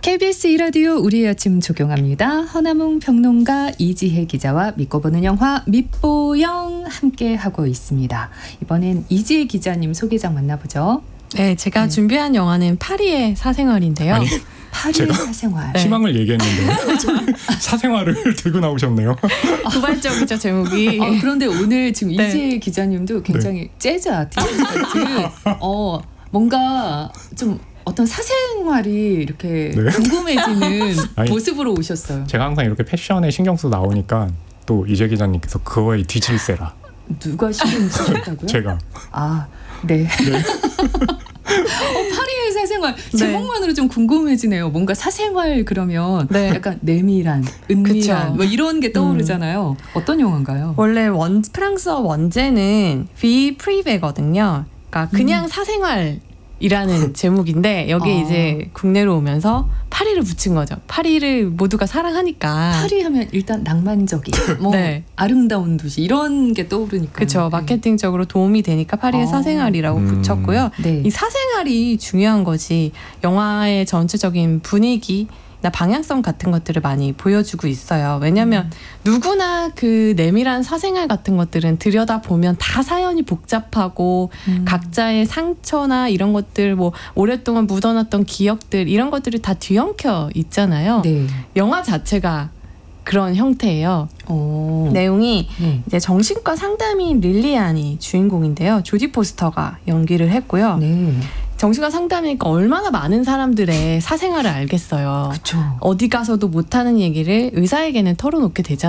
KBS 2라디오 우리의 아침 조경합니다. 허남웅 평론가, 이지혜 기자와 믿고 보는 영화 밑보영 함께하고 있습니다. 이번엔 이지혜 기자님 소개장 만나보죠. 네, 제가 준비한 영화는 파리의 사생활인데요. 아니, 파리의 사생활. 희망을 얘기했는데 사생활을 들고 나오셨네요. 도발적이죠, 제목이. 그런데 오늘 지금 이지혜 기자님도 굉장히 재즈 아티스트 같은 뭔가 좀 어떤 사생활이 이렇게 궁금해지는 모습으로 오셨어요. 제가 항상 이렇게 패션에 신경 써 나오니까 또 이재 기자님께서 그거에 뒤질세라. 누가 신경 쓰셨다고요? 제가. 네. 파리의 사생활 제목만으로 좀 궁금해지네요. 뭔가 사생활 그러면 약간 내밀한, 은밀한 뭐 이런 게 떠오르잖아요. 어떤 영화인가요? 원래 프랑스어 원제는 vie privée 거든요. 그러니까 그냥 사생활이라는 제목인데 여기에 이제 국내로 오면서 파리를 붙인 거죠. 파리를 모두가 사랑하니까. 파리 하면 일단 낭만적인, 아름다운 도시 이런 게 떠오르니까. 그렇죠. 마케팅적으로 도움이 되니까 파리의 사생활이라고 붙였고요. 이 사생활이 중요한 거지 영화의 전체적인 분위기 나 방향성 같은 것들을 많이 보여주고 있어요. 왜냐하면 누구나 그 내밀한 사생활 같은 것들은 들여다보면 다 사연이 복잡하고 각자의 상처나 이런 것들 뭐 오랫동안 묻어놨던 기억들 이런 것들이 다 뒤엉켜 있잖아요. 영화 자체가 그런 형태예요. 내용이 이제 정신과 상담인 릴리안이 주인공인데요. 조디 포스터가 연기를 했고요. 정신과 상담이니까 얼마나 많은 사람들의 사생활을 알겠어요. 그쵸. 어디 가서도 못하는 얘기를 의사에게는 털어놓게 되잖아요.